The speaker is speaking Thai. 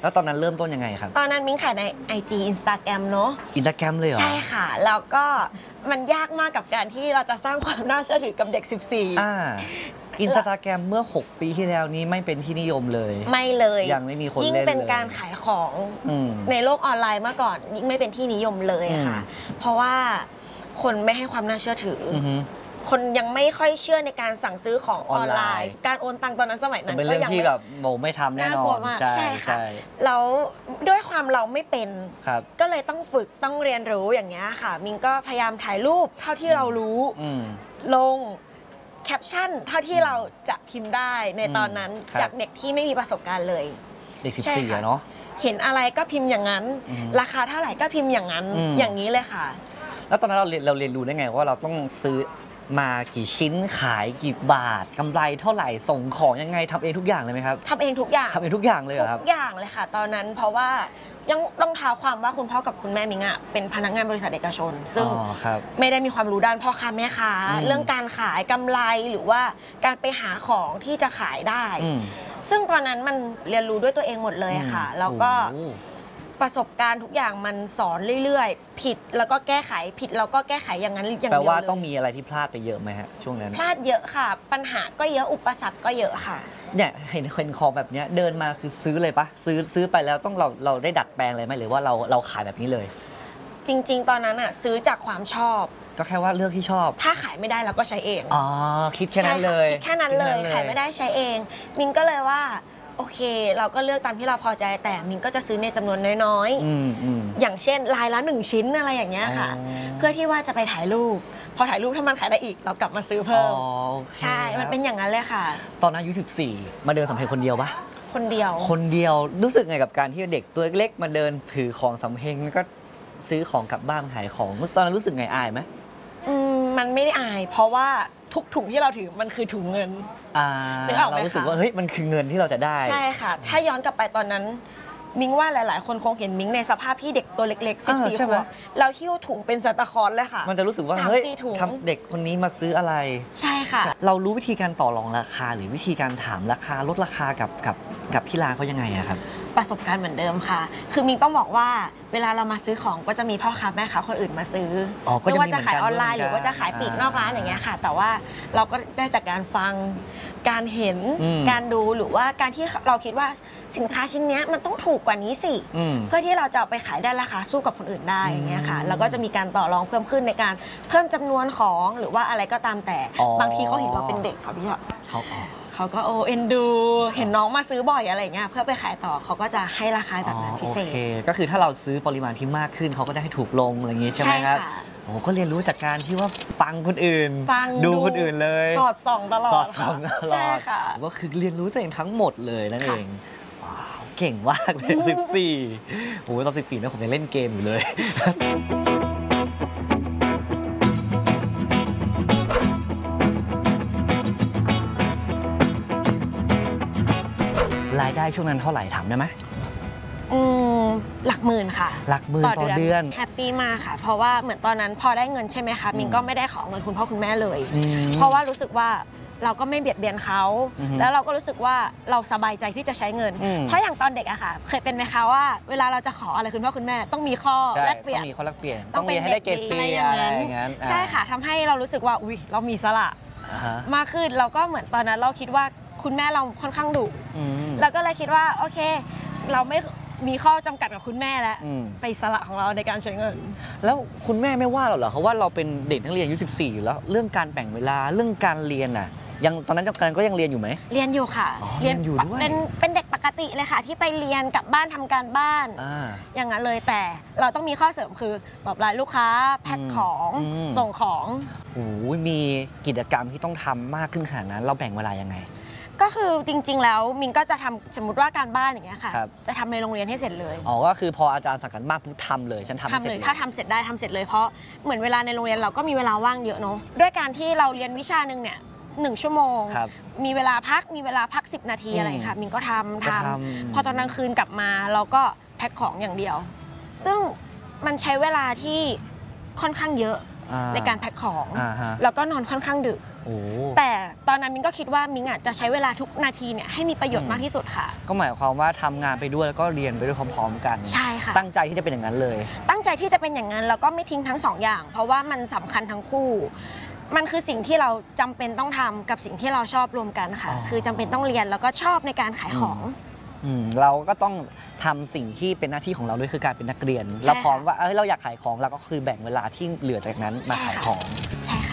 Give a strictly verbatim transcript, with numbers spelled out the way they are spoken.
แล้วตอนนั้นเริ่มต้นยังไงครับตอนนั้นมิ้งขายใน ไอ จี Instagram เนาะ Instagram เลยเหรอใช่ค่ะแล้วก็มันยากมากกับการที่เราจะสร้างความน่าเชื่อถือกับเด็กสิบสี่อ่าอินสตาแกรมเมื่อหกปีที่แล้วนี้ไม่เป็นที่นิยมเลยไม่เลยยังไม่มีคนเล่นเลยยิ่งเป็นการขายของในโลกออนไลน์เมื่อก่อนยิ่งไม่เป็นที่นิยมเลยค่ะเพราะว่าคนไม่ให้ความน่าเชื่อถือคนยังไม่ค่อยเชื่อในการสั่งซื้อของออนไลน์การโอนตังค์ตอนนั้นสมัยนั้นก็ยังที่แบบโมไม่ทำแน่นอนใช่ค่ะแล้วด้วยความเราไม่เป็นก็เลยต้องฝึกต้องเรียนรู้อย่างเงี้ยค่ะมิงก็พยายามถ่ายรูปเท่าที่เรารู้ลงแคปชั่นเท่าที่เราจะพิมพ์ได้ในตอนนั้นจากเด็กที่ไม่มีประสบการณ์เลยเด็กสิบสี่เนาะเห็นอะไรก็พิมพ์อย่างนั้นราคาเท่าไหร่ก็พิมพ์อย่างนั้นอย่างนี้เลยค่ะแล้วตอนนั้นเราเรียนเราเรียนรู้ได้ไงว่าเราต้องซื้อมากี่ชิ้นขายกี่บาทกำไรเท่าไหร่ส่งของยังไงทำเองทุกอย่างเลยไหมครับทำเองทุกอย่างทำเองทุกอย่างเลยครับทุกอย่างเลยค่ะตอนนั้นเพราะว่ายังต้องท้าความว่าคุณพ่อกับคุณแม่มิงอ่ะเป็นพนักงานบริษัทเอกชนซึ่งไม่ได้มีความรู้ด้านพ่อค้าแม่ค้าเรื่องการขายกำไรหรือว่าการไปหาของที่จะขายได้ซึ่งตอนนั้นมันเรียนรู้ด้วยตัวเองหมดเลยค่ะแล้วก็ประสบการณ์ทุกอย่างมันสอนเรื่อยๆผิดแล้วก็แก้ไขผิดแล้วก็แก้ไขอย่างนั้นอย่างเดียวเลยแปลว่าต้องมีอะไรที่พลาดไปเยอะไหมฮะช่วงนั้นพลาดเยอะค่ะปัญหาก็เยอะอุปสรรคก็เยอะค่ะเนี่ยเห็นคนคอแบบนี้เดินมาคือซื้อเลยปะซื้อซื้อไปแล้วต้องเราเราได้ดัดแปลงเลยไหมหรือว่าเราเราขายแบบนี้เลยจริงๆตอนนั้นอ่ะซื้อจากความชอบก็แค่ว่าเลือกที่ชอบถ้าขายไม่ได้เราก็ใช้เองอ๋อคิดแค่นั้นเลยคิดแค่นั้นเลยขายไม่ได้ใช้เองมิงก็เลยว่าโอเคเราก็เลือกตามที่เราพอใจแต่มิงก็จะซื้อในจำนวนน้อยๆอย่างเช่นลายละหนึ่งชิ้นอะไรอย่างเงี้ยค่ะเพื่อที่ว่าจะไปถ่ายรูปพอถ่ายรูปถ้ามันขายได้อีกเรากลับมาซื้อเพิ่มใช่มันเป็นอย่างนั้นเลยค่ะตอนนั้นอายุสิบสี่มาเดินสำเพ็งคนเดียวปะคนเดียวคนเดียวรู้สึกไงกับการที่เด็กตัวเล็กมาเดินถือของสำเพ็งแล้วก็ซื้อของกลับบ้านขายของตอนนั้นรู้สึกไงอายไหมอืมมันไม่ได้อายเพราะว่าทุกถุงที่เราถือมันคือถุงเงินเรารู้สึกว่าเฮ้ยมันคือเงินที่เราจะได้ใช่ค่ะถ้าย้อนกลับไปตอนนั้นมิงว่าหลายๆคนคงเห็นมิงในสภาพที่เด็กตัวเล็กๆสิบสี่ขวบเราหิ้วถุงเป็นซานตาคลอสเลยค่ะมันจะรู้สึกว่าเฮ้ยทำเด็กคนนี้มาซื้ออะไรใช่ค่ะเรารู้วิธีการต่อรองราคาหรือวิธีการถามราคาลดราคากับกับกับที่ร้านเขายังไงอะครับประสบการณ์เหมือนเดิมค่ะคือมิงต้องบอกว่าเวลาเรามาซื้อของก็จะมีพ่อค้าแม่ค้าคนอื่นมาซื้อไม่ว่าจะขายออนไลน์หรือว่าจะขายปลีกนอกร้านอย่างเงี้ยค่ะแต่ว่าเราก็ได้จากการฟังการเห็นการดูหรือว่าการที่เราคิดว่าสินค้าชิ้นนี้มันต้องถูกกว่านี้สิเพื่อที่เราจะเอาไปขายได้ราคาสู้กับคนอื่นได้อย่างเงี้ยค่ะแล้วก็จะมีการต่อรองเพิ่มขึ้นในการเพิ่มจำนวนของหรือว่าอะไรก็ตามแต่บางทีเขาเห็นเราเป็นเด็กค่ะพี่เขาเขาก็โอเอ็นดูเห็นน้องมาซื้อบ่อยอะไรเงี้ยเพื่อไปขายต่อเขาก็จะให้ราคาแบบนั้นพิเศษก็คือถ้าเราซื้อปริมาณที่มากขึ้นเขาก็จะให้ถูกลงอะไรอย่างงี้ใช่ไหมครับโอ้ก็เรียนรู้จากการที่ว่าฟังคนอื่นดูคนอื่นเลยสอดส่องตลอดสอดส่องตลอดใช่ค่ะก็คือเรียนรู้ตัวเองทั้งหมดเลยนั่นเองว้าวเก่งมากเลยสิบสี่โอ้ตอนสิบสี่เนี่ยผมยังเล่นเกมอยู่เลยรายได้ช่วงนั้นเท่าไหร่ถามได้ไหมอืมหลักหมื่นค่ะหลักหมื่นต่อเดือนแฮปปี้มากค่ะเพราะว่าเหมือนตอนนั้นพอได้เงินใช่ไหมคะมิงก็ไม่ได้ขอเงินคุณพ่อคุณแม่เลยเพราะว่ารู้สึกว่าเราก็ไม่เบียดเบียนเขาแล้วเราก็รู้สึกว่าเราสบายใจที่จะใช้เงินเพราะอย่างตอนเด็กอะค่ะเคยเป็นไหมคะว่าเวลาเราจะขออะไรคุณพ่อคุณแม่ต้องมีข้อแลกเปลี่ยนต้องมีข้อแลกเปลี่ยนต้องมีให้ได้เกรดซีอะไรอย่างนั้นใช่ค่ะทำให้เรารู้สึกว่าอุ้ยเรามีสละมากขึ้นเราก็เหมือนตอนนั้นเราคิดว่าคุณแม่เราค่อนข้างดุเราก็เลยคิดว่าโอเคเราไม่มีข้อจำกัดกับคุณแม่แล้วไปสละของเราในการใช้เงินแล้วคุณแม่ไม่ว่าเราเหรอเขาว่าเราเป็นเด็กนักเรียนอายุสิบสี่อยู่แล้วเรื่องการแบ่งเวลาเรื่องการเรียนน่ะยังตอนนั้นกันก็ยังเรียนอยู่ไหมเรียนอยู่ค่ะเรียนอยู่ด้วยเป็นเป็นเด็กปกติเลยค่ะที่ไปเรียนกลับบ้านทำการบ้านอย่างนั้นเลยแต่เราต้องมีข้อเสริมคือตอบไลน์ลูกค้าแพ็คของส่งของโอ้ยมีกิจกรรมที่ต้องทำมากขึ้นขนาดนั้นเราแบ่งเวลายังไงก็คือจริงๆแล้วมินก็จะทำสมมติว่าการบ้านอย่างเงี้ยค่ะจะทำในโรงเรียนให้เสร็จเลยอ๋อก็คือพออาจารย์สั่งกันมากปุ๊บทำเลยฉันทำทำเลยถ้าทำเสร็จได้ทำเสร็จเลยเพราะเหมือนเวลาในโรงเรียนเราก็มีเวลาว่างเยอะเนาะด้วยการที่เราเรียนวิชาหนึ่งเนี่ยหนึ่งชั่วโมงมีเวลาพักมีเวลาพักสิบนาทีอะไรค่ะมินก็ทำทำพอตอนกลางคืนกลับมาเราก็แพ็คของอย่างเดียวซึ่งมันใช้เวลาที่ค่อนข้างเยอะในการแพ็คของแล้วก็นอนค่อนข้างดึกโอ้แต่ตอนนั้นมิงก็คิดว่ามิงอ่ะจะใช้เวลาทุกนาทีเนี่ยให้มีประโยชน์มากที่สุดค่ะก็หมายความว่าทำงานไปด้วยแล้วก็เรียนไปด้วยพร้อมๆกันใช่ค่ะตั้งใจที่จะเป็นอย่างนั้นเลยตั้งใจที่จะเป็นอย่างนั้นแล้วก็ไม่ทิ้งทั้งสองอย่าง เพราะว่ามันสำคัญทั้งคู่ มันคือสิ่งที่เราจำเป็นต้องทำกับสิ่งที่เราชอบรวมกันค่ะ คือจำเป็นต้องเรียนแล้วก็ชอบในการขายของอืมเราก็ต้องทำสิ่งที่เป็นหน้าที่ของเราด้วยคือการเป็นนักเรียนเราพร้อมว่าเออเราอยากขายของเราก็คือแบ่งเวลาที่เหลือจากนั้นมาขายของใช่ค่ะ